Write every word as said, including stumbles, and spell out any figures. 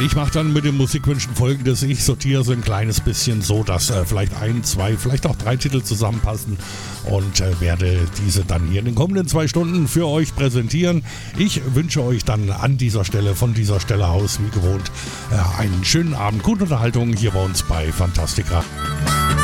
Und ich mache dann mit den Musikwünschen Folgendes: Ich sortiere so ein kleines bisschen so, dass äh, vielleicht ein, zwei, vielleicht auch drei Titel zusammenpassen und äh, werde diese dann hier in den kommenden zwei Stunden für euch präsentieren. Ich wünsche euch dann an dieser Stelle, von dieser Stelle aus, wie gewohnt, äh, einen schönen Abend, gute Unterhaltung hier bei uns bei Fantastica.